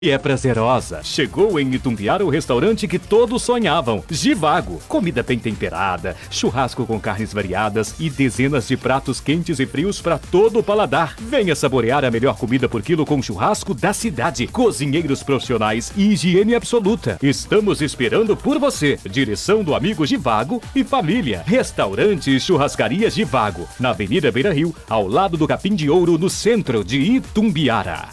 E é prazerosa. Chegou em Itumbiara o restaurante que todos sonhavam. Givago. Comida bem temperada, churrasco com carnes variadas e dezenas de pratos quentes e frios para todo o paladar. Venha saborear a melhor comida por quilo com churrasco da cidade. Cozinheiros profissionais e higiene absoluta. Estamos esperando por você. Direção do amigo Givago e família. Restaurante e churrascaria Givago. Na Avenida Beira Rio, ao lado do Capim de Ouro, no centro de Itumbiara.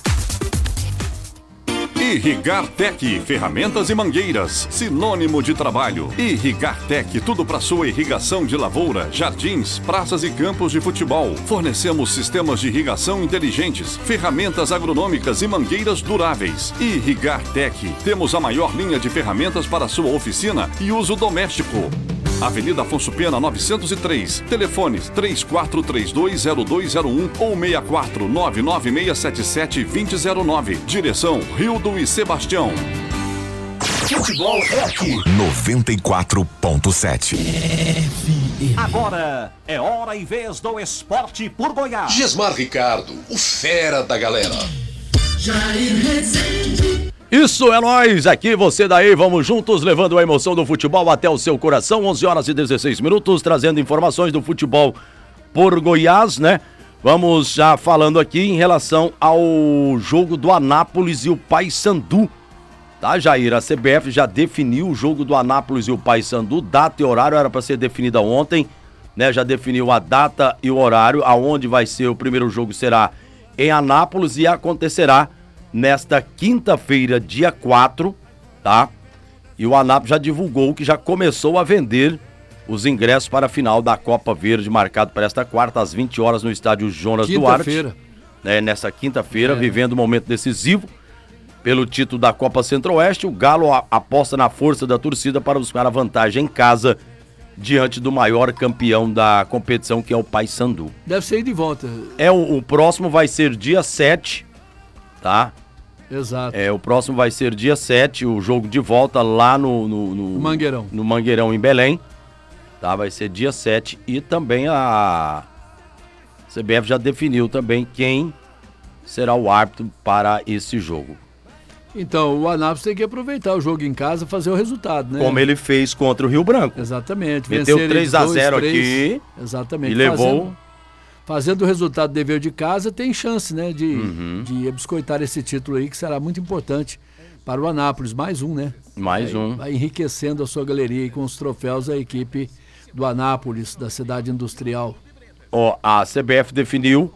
Irrigartec, ferramentas e mangueiras, sinônimo de trabalho. Irrigartec, tudo para sua irrigação de lavoura, jardins, praças e campos de futebol. Fornecemos sistemas de irrigação inteligentes, ferramentas agronômicas e mangueiras duráveis. Irrigartec, temos a maior linha de ferramentas para sua oficina e uso doméstico. Avenida Afonso Pena 903, telefones 34320201 ou 64996772009. Direção Rildo e Sebastião. Futebol é aqui. 94.7. Agora é hora e vez do Esporte por Goiás. Gesmar Ricardo, o fera da galera. Jair Rezende. Isso é nós aqui, você daí, vamos juntos levando a emoção do futebol até o seu coração, 11 horas e 16 minutos, trazendo informações do futebol por Goiás, né? Vamos já falando aqui em relação ao jogo do Anápolis e o Paysandu, tá, Jair? A CBF já definiu o jogo do Anápolis e o Paysandu, data e horário, era para ser definida ontem, né? Já definiu a data e o horário, aonde vai ser o primeiro jogo será em Anápolis e acontecerá nesta quinta-feira, dia 4, tá? E o Anápolis já divulgou que já começou a vender os ingressos para a final da Copa Verde, marcado para esta quarta, às 20 horas, no estádio Jonas Duarte. Né, nessa quinta-feira, vivendo um momento decisivo pelo título da Copa Centro-Oeste. O Galo aposta na força da torcida para buscar a vantagem em casa diante do maior campeão da competição, que é o Paysandu. Deve ser de volta. O próximo vai ser dia 7, tá? Exato. O próximo vai ser dia 7, o jogo de volta lá no Mangueirão. No Mangueirão, em Belém. Tá? Vai ser dia 7 e também a CBF já definiu também quem será o árbitro para esse jogo. Então, o Anápolis tem que aproveitar o jogo em casa e fazer o resultado, né? Como ele fez contra o Rio Branco. Exatamente. Meteu 3-0 aqui. Exatamente. E levou... Fazendo o resultado do dever de casa, tem chance, né, de biscoitar esse título aí, que será muito importante para o Anápolis. Mais um, né? Mais um. Vai enriquecendo a sua galeria e com os troféus a equipe do Anápolis, da cidade industrial. A CBF definiu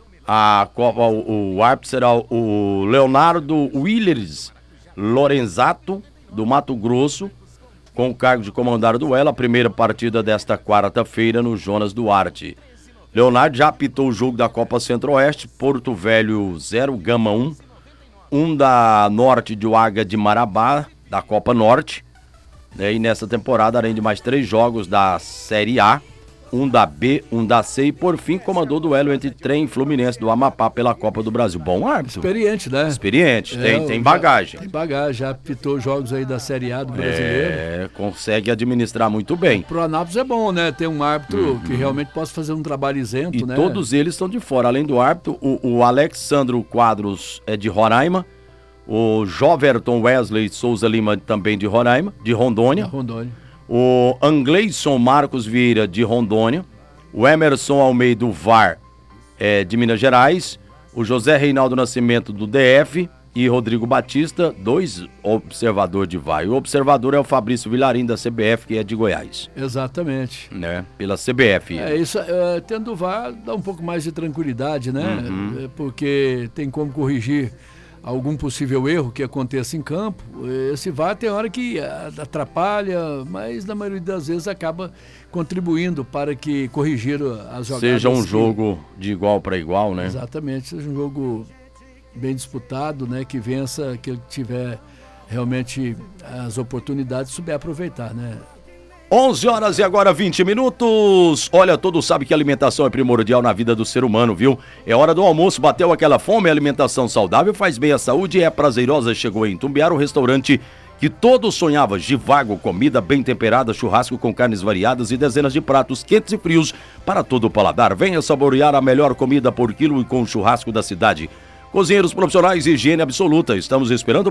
a Copa, o árbitro será o Leonardo Willers Lorenzato, do Mato Grosso, com o cargo de comandar o duelo, a primeira partida desta quarta-feira no Jonas Duarte. Leonardo já apitou o jogo da Copa Centro-Oeste, Porto Velho 0, Gama 1, um da Norte de Uaga de Marabá, da Copa Norte, né? E nessa temporada, além de mais 3 jogos da Série A, um da B, um da C e por fim comandou o duelo entre Trem e Fluminense do Amapá pela Copa do Brasil. Bom árbitro. Experiente, né? Experiente, tem bagagem. Tem bagagem, já apitou jogos aí da Série A do brasileiro. Consegue administrar muito bem. Pro Anápolis é bom, né? Ter um árbitro que realmente possa fazer um trabalho isento, e né? E todos eles estão de fora. Além do árbitro, o Alexandro Quadros é de Roraima, o Joverton Wesley Souza Lima também de Roraima, de Rondônia. O Angleison Marcos Vieira, de Rondônia. O Emerson Almeida, do VAR, de Minas Gerais. O José Reinaldo Nascimento, do DF. E Rodrigo Batista, 2 observadores de VAR. E o observador é o Fabrício Vilarim, da CBF, que é de Goiás. Exatamente. Né? Pela CBF. Isso, tendo o VAR, dá um pouco mais de tranquilidade, né? Porque tem como corrigir algum possível erro que aconteça em campo. Esse VAR tem hora que atrapalha, mas na maioria das vezes acaba contribuindo para que corrigir as jogadas. Seja um jogo de igual para igual, né? Exatamente, seja um jogo bem disputado, né? Que vença, que tiver realmente as oportunidades de souber aproveitar, né? 11 horas e agora 20 minutos. Olha, todos sabem que a alimentação é primordial na vida do ser humano, viu? É hora do almoço, bateu aquela fome, a alimentação saudável faz bem à saúde e é prazerosa. Chegou em Itumbiara o restaurante que todos sonhavam. Givago, comida bem temperada, churrasco com carnes variadas e dezenas de pratos quentes e frios para todo o paladar. Venha saborear a melhor comida por quilo e com o churrasco da cidade. Cozinheiros profissionais e higiene absoluta. Estamos esperando